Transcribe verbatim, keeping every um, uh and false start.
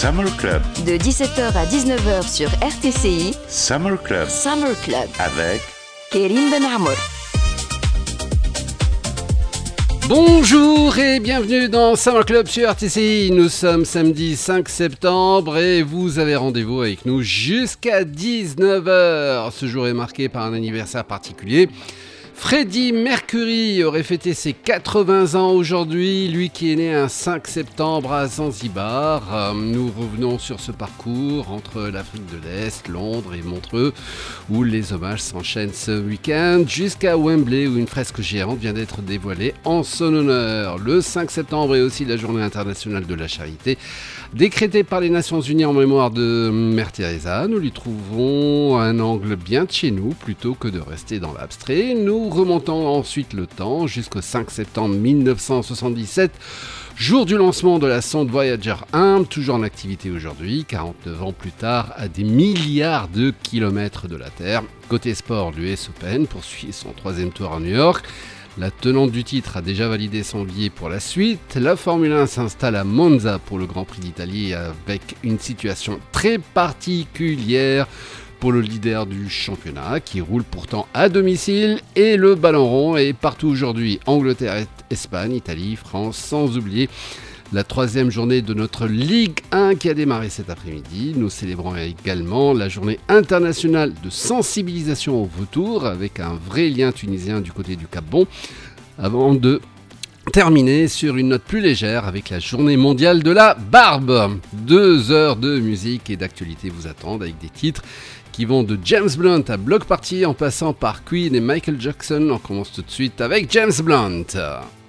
Summer Club. De dix-sept heures à dix-neuf heures sur R T C I. Summer Club. Summer Club. Avec Kérim Ben Amour. Bonjour et bienvenue dans Summer Club sur R T C I. Nous sommes samedi cinq septembre et vous avez rendez-vous avec nous jusqu'à dix-neuf heures. Ce jour est marqué par un anniversaire particulier. Freddie Mercury aurait fêté ses quatre-vingts ans aujourd'hui, lui qui est né un cinq septembre à Zanzibar. Nous revenons sur ce parcours entre l'Afrique de l'Est, Londres et Montreux, où les hommages s'enchaînent ce week-end, jusqu'à Wembley où une fresque géante vient d'être dévoilée en son honneur. Le cinq septembre est aussi la journée internationale de la charité, décrétée par les Nations Unies en mémoire de Mère Teresa. Nous lui trouvons un angle bien de chez nous, plutôt que de rester dans l'abstrait. Nous remontons ensuite le temps jusqu'au cinq septembre mille neuf cent soixante-dix-sept, jour du lancement de la sonde Voyager un, toujours en activité aujourd'hui, quarante-neuf ans plus tard, à des milliards de kilomètres de la Terre. Côté sport, l'U S Open poursuit son troisième tour à New York. La tenante du titre a déjà validé son billet pour la suite. La Formule un s'installe à Monza pour le Grand Prix d'Italie avec une situation très particulière pour le leader du championnat qui roule pourtant à domicile, et le ballon rond est partout aujourd'hui. Angleterre, Espagne, Italie, France, sans oublier la troisième journée de notre Ligue un qui a démarré cet après-midi. Nous célébrons également la journée internationale de sensibilisation au vautour avec un vrai lien tunisien du côté du Cap Bon, avant de terminer sur une note plus légère avec la journée mondiale de la barbe. Deux heures de musique et d'actualité vous attendent avec des titres qui vont de James Blunt à Bloc Party en passant par Queen et Michael Jackson. On commence tout de suite avec James Blunt.